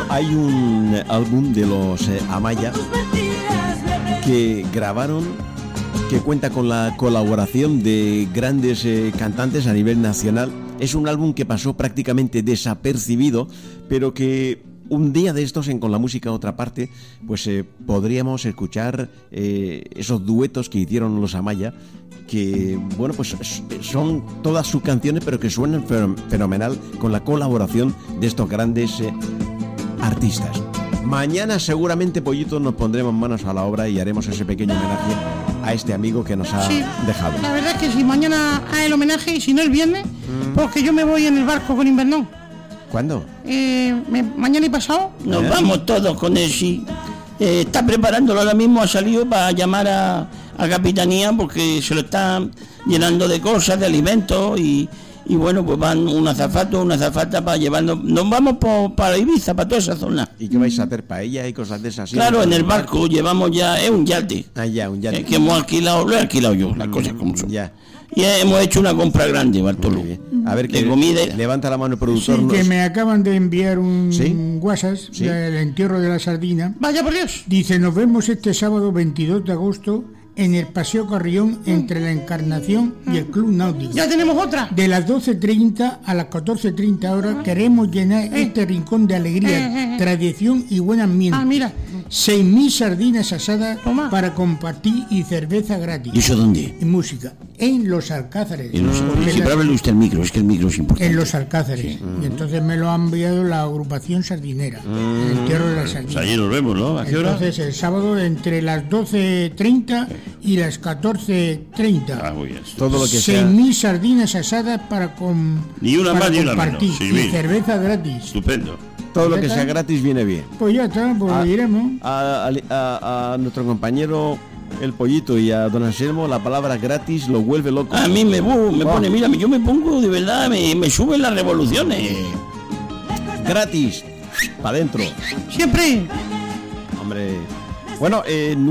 Hay un álbum de los Amaya que grabaron, que cuenta con la colaboración de grandes cantantes a nivel nacional. Es un álbum que pasó prácticamente desapercibido, pero que un día de estos, en Con la Música a Otra Parte, pues podríamos escuchar esos duetos que hicieron los Amaya, que, bueno, pues son todas sus canciones, pero que suenan fenomenal con la colaboración de estos grandes artistas. Mañana seguramente, Pollito, nos pondremos manos a la obra y haremos ese pequeño homenaje a este amigo que nos ha dejado. La verdad es que si mañana hay el homenaje y si no el viernes, porque yo me voy en el barco con Invernón. ¿Cuándo? Mañana y pasado. Nos vamos todos con él, sí. Está preparándolo ahora mismo, ha salido para llamar a Capitanía porque se lo están llenando de cosas, de alimentos y bueno, pues van una azafata para llevarnos. Nos vamos para Ibiza, para toda esa zona. ¿Y qué vais a hacer? ¿Paella y cosas de esas? Claro, en el barco llevamos ya, es un yate. Ah, ya, un yate. Que hemos alquilado, lo he alquilado yo, las cosas como son. Ya. Y hemos hecho una compra grande, Bartolú. A ver, que comida. Levanta la mano el productor. Sí, que me acaban de enviar un WhatsApp ¿Sí? del entierro de la sardina. Vaya por Dios. Dice, nos vemos este sábado 22 de agosto en el Paseo Carrión entre la Encarnación y el Club Náutico. Ya tenemos otra. De las 12:30 a las 14:30 horas queremos llenar este rincón de alegría, tradición y buen ambiente. Ah, mira. 6.000 sardinas asadas Toma. para compartir y cerveza gratis. ¿Y eso dónde? Y música. En Los Alcázares. Sí, pero háblale usted el micro, es que el micro es importante. En Los Alcázares. Sí. Y entonces me lo ha enviado la agrupación sardinera. El entierro de la sardina. Pues allí nos vemos, ¿no? ¿A qué hora? Entonces el sábado entre las 12:30 y las 14:30. Ah, muy bien. Todo lo que sea. 6.000 sardinas asadas para Ni una para más ni una compartir. menos. Sí, Y bien. cerveza gratis. Estupendo. Todo lo ¿Ya que está? sea gratis viene bien. Pues ya está, pues iremos. A nuestro compañero el Pollito y a don Anselmo, la palabra gratis lo vuelve loco. A mí me pone, mira, yo me pongo de verdad, me suben las revoluciones. Gratis, para adentro. Siempre. Hombre. Bueno,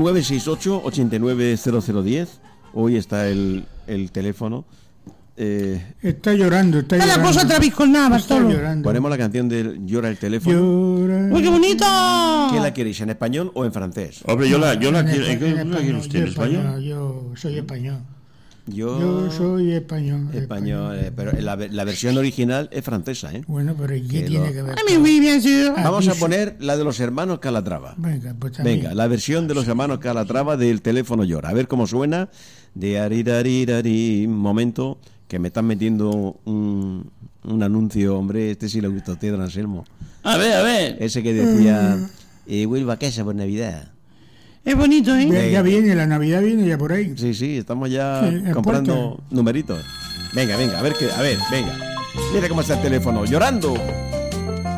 968-890010. Hoy está el teléfono. Está llorando, está Está la llorando. cosa Travis con nada, Está Bartolo. llorando. Ponemos la canción de Llora el teléfono. Llora. ¡Uy, qué bonito! ¿Qué la queréis, en español o en francés? Hombre, yo la quiero. En ¿Qué español, la quiere usted en yo español? Yo soy español. Yo soy español. español, pero la versión original es francesa, ¿eh? Bueno, pero ¿y qué Que tiene lo- que ver? A mí muy bien, sí. Vamos a Aquí poner la de los hermanos Calatrava. Venga, pues también. Venga, la versión de los hermanos Calatrava del teléfono Llora. A ver cómo suena. De aridarirari. Un momento, que me están metiendo un anuncio, hombre. Este sí le gusta a usted, don Anselmo. A ver. Ese que decía, vuelvo a casa por Navidad. Es bonito, ¿eh? Ya viene, la Navidad viene ya por ahí. Sí, estamos ya Sí, en comprando puerta. numeritos. Venga, venga. Mira cómo está el teléfono. Llorando.